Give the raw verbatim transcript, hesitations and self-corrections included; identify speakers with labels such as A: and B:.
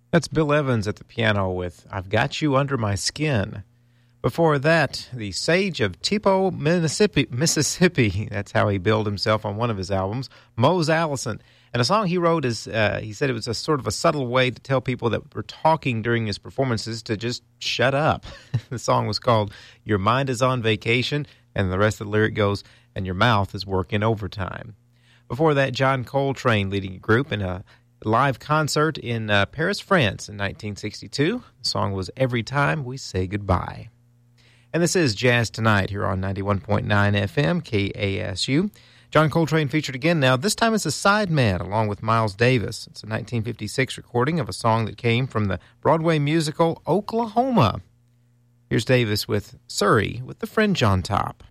A: That's Bill Evans at the piano with I've Got You Under My Skin. Before that, the Sage of Tipo, Mississippi, Mississippi. That's how he billed himself on one of his albums, Mose Allison. And a song he wrote is, uh, he said it was a sort of a subtle way to tell people that were talking during his performances to just shut up. The song was called Your Mind is on Vacation, and the rest of the lyric goes, and your mouth is working overtime. Before that, John Coltrane leading a group in a live concert in uh, Paris, France in nineteen sixty-two. The song was Every Time We Say Goodbye. And this is Jazz Tonight here on ninety-one point nine F M, K A S U. John Coltrane featured again now. This time as a sideman along with Miles Davis. It's a nineteen fifty-six recording of a song that came from the Broadway musical Oklahoma. Here's Davis with Surrey with the Fringe on top.